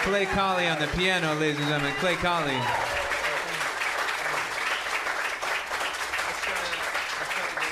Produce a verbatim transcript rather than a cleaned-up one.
Clay Colley on the piano, ladies and gentlemen. Clay Colley.